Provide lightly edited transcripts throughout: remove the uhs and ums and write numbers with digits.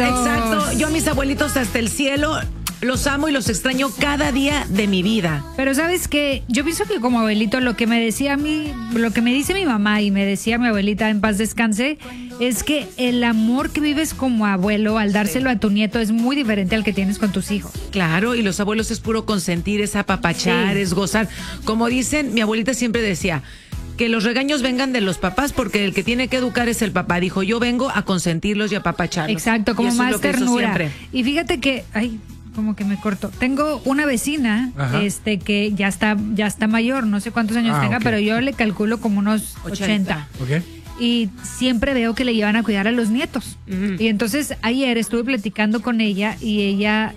Exacto. Yo a mis abuelitos hasta el cielo los amo y los extraño cada día de mi vida. Pero ¿sabes qué? Yo pienso que como abuelito lo que me decía a mí, lo que me dice mi mamá y me decía mi abuelita en paz descanse, es que el amor que vives como abuelo al dárselo a tu nieto es muy diferente al que tienes con tus hijos. Claro, y los abuelos es puro consentir, es apapachar, es gozar. Como dicen, mi abuelita siempre decía que los regaños vengan de los papás porque el que tiene que educar es el papá. Dijo, yo vengo a consentirlos y a apapacharlos. Exacto, como más ternura. Y fíjate que, como que me corto. Tengo una vecina, que ya está mayor, no sé cuántos años tenga, pero yo le calculo como unos 80. Okay. Y siempre veo que le llevan a cuidar a los nietos. Y entonces ayer estuve platicando con ella y ella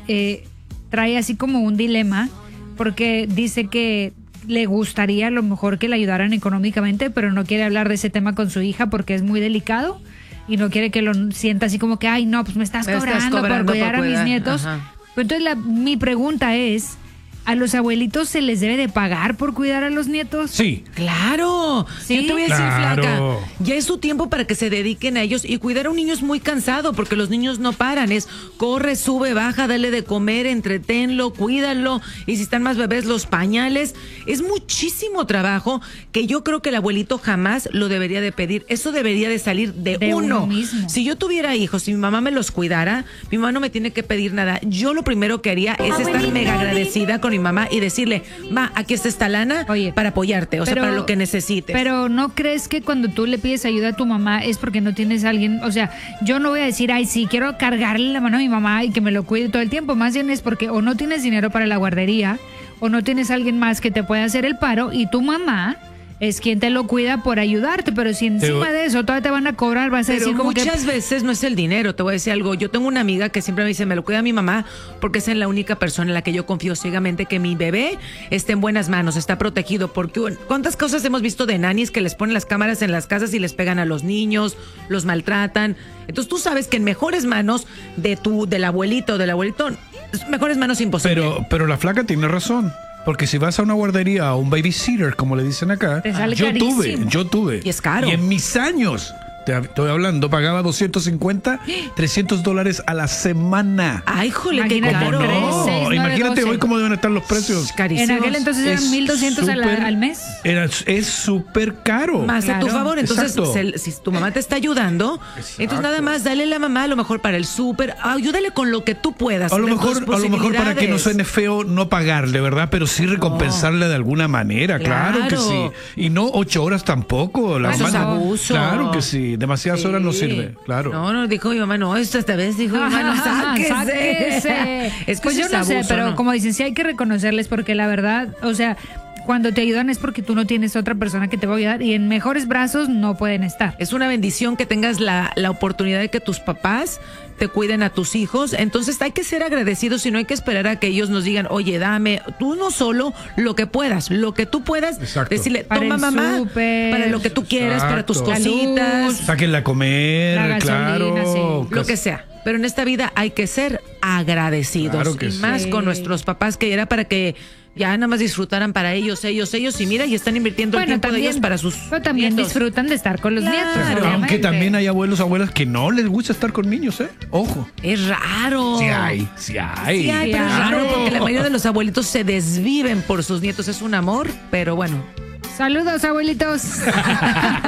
trae así como un dilema porque dice que le gustaría a lo mejor que le ayudaran económicamente, pero no quiere hablar de ese tema con su hija porque es muy delicado y no quiere que lo sienta así como que, ay, no, pues me estás cobrando por cuidar a mis nietos. Pero entonces mi pregunta es, ¿a los abuelitos se les debe de pagar por cuidar a los nietos? Sí. Claro. ¿Sí? Yo te voy a decir, Claro. flaca, ya es su tiempo para que se dediquen a ellos y cuidar a un niño es muy cansado porque los niños no paran. Es corre, sube, baja, dale de comer, entretenlo, cuídalo. Y si están más bebés, los pañales. Es muchísimo trabajo que yo creo que el abuelito jamás lo debería de pedir. Eso debería de salir de uno mismo. Si yo tuviera hijos, si mi mamá me los cuidara, mi mamá no me tiene que pedir nada. Yo lo primero que haría es estar mega agradecida con mi mamá y decirle, ma, aquí está esta lana para apoyarte, o sea, para lo que necesites. Pero ¿no crees que cuando tú le pides ayuda a tu mamá es porque no tienes a alguien? O sea, yo no voy a decir, ay, sí, quiero cargarle la mano a mi mamá y que me lo cuide todo el tiempo. Más bien es porque o no tienes dinero para la guardería o no tienes a alguien más que te pueda hacer el paro y tu mamá es quien te lo cuida por ayudarte, pero si encima de eso todavía te van a cobrar, vas a decir como muchas veces no es el dinero. Te voy a decir algo, yo tengo una amiga que siempre me dice, me lo cuida mi mamá porque es la única persona en la que yo confío ciegamente que mi bebé esté en buenas manos, está protegido, porque ¿cuántas cosas hemos visto de nannies que les ponen las cámaras en las casas y les pegan a los niños, los maltratan? Entonces tú sabes que en mejores manos del abuelito, mejores manos imposible. Pero la flaca tiene razón. Porque si vas a una guardería o un babysitter, como le dicen acá, yo tuve. Y es caro. Y en mis años, te estoy hablando, pagaba $250, $300 a la semana. Ay, jole, qué ¿Cómo caro. no? Imagínate hoy cómo deben estar los precios. Carísimos. En aquel entonces eran $1,200 al mes. Es súper caro. Más a tu favor. Entonces, si tu mamá te está ayudando, entonces nada más dale a la mamá a lo mejor para el súper, ayúdale con lo que tú puedas. A lo mejor para que no suene feo no pagarle, ¿verdad? Pero sí recompensarle de alguna manera, claro que sí. Y no 8 horas tampoco. La Eso mamá es abuso. Claro que sí. Demasiadas horas no sirve, claro. No, dijo mi mamá, no, esta vez dijo mi mamá, no, sáquese. Es que pues yo no sé, pero como dicen, sí hay que reconocerles porque la verdad, o sea, cuando te ayudan es porque tú no tienes otra persona que te va a ayudar y en mejores brazos no pueden estar. Es una bendición que tengas la oportunidad de que tus papás te cuiden a tus hijos. Entonces hay que ser agradecidos y no hay que esperar a que ellos nos digan, oye, dame, tú no solo lo que puedas, lo que tú puedas. Exacto. Decirle, para toma mamá, súper, para lo que tú quieras, para tus cositas. Sáquenla a comer, la gasolina, claro. Lo que sea. Pero en esta vida hay que ser agradecidos. Claro que y sí. más con nuestros papás, que era para que ya nada más disfrutaran para ellos, y mira, y están invirtiendo el tiempo de ellos para sus pero también nietos. disfrutan de estar con los nietos. Claro. Aunque también hay abuelos, abuelas que no les gusta estar con niños, ¿eh? Ojo. Es raro. Sí hay. Sí hay, pero es raro porque la mayoría de los abuelitos se desviven por sus nietos. Es un amor, pero bueno. Saludos, abuelitos.